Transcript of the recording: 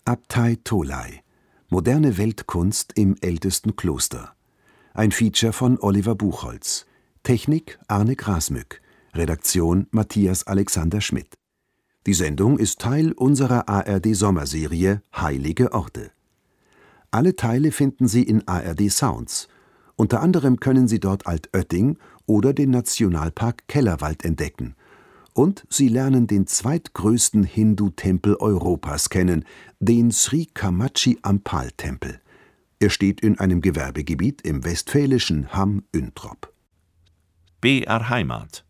Abtei Tholey. Moderne Weltkunst im ältesten Kloster. Ein Feature von Oliver Buchholz. Technik Arne Grasmück. Redaktion Matthias Alexander Schmidt. Die Sendung ist Teil unserer ARD-Sommerserie Heilige Orte. Alle Teile finden Sie in ARD Sounds. Unter anderem können Sie dort Altötting oder den Nationalpark Kellerwald entdecken. Und Sie lernen den zweitgrößten Hindu-Tempel Europas kennen, den Sri Kamachi Ampal-Tempel. Er steht in einem Gewerbegebiet im westfälischen Hamm-Üntrop. BR Heimat